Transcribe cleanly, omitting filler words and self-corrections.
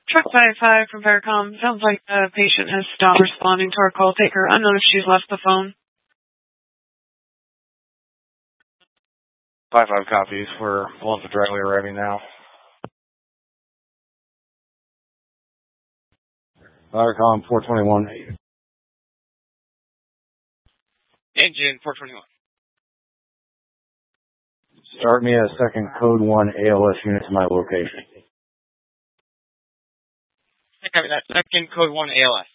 Truck 55 from Vericom. Sounds like the patient has stopped responding to our call taker. Unknown if she's left the phone. 5-5 copies. We're pulling for directly arriving now. Vericom 421. Engine 421. Start me a second code 1 ALS unit to my location. I copy that. Second code 1 ALS.